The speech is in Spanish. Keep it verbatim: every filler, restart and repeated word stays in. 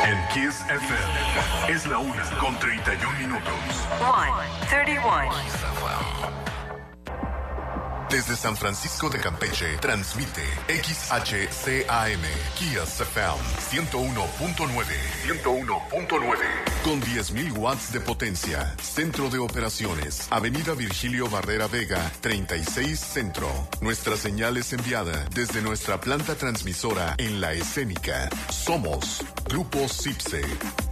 En Kiss F M es la una con treinta y un minutos. one thirty-one. Desde San Francisco de Campeche, transmite X H C A M, Kiss F M, ciento uno punto nueve. ciento uno punto nueve. Con diez mil watts de potencia. Centro de operaciones. Avenida Virgilio Barrera Vega, treinta y seis Centro. Nuestra señal es enviada desde nuestra planta transmisora en La Escénica. Somos Grupo Cipse.